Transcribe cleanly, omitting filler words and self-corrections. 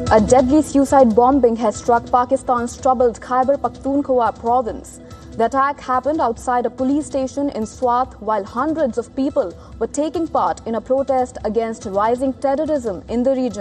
A deadly suicide bombing has struck Pakistan's troubled Khyber Pakhtunkhwa province. The attack happened outside a police station in Swat while hundreds of people were taking part in a protest against rising terrorism in the region.